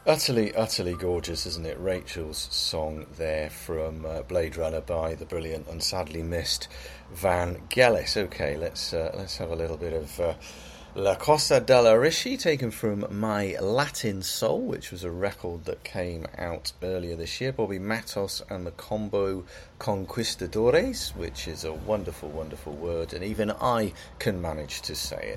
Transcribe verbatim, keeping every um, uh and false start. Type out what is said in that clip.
Utterly, utterly gorgeous, isn't it? Rachel's song there from uh, Blade Runner by the brilliant and sadly missed Vangelis. Okay, let's uh, let's have a little bit of uh, La Costa della Ricci, taken from My Latin Soul, which was a record that came out earlier this year. Bobby Matos and the Combo Conquistadores, which is a wonderful, wonderful word, and even I can manage to say it.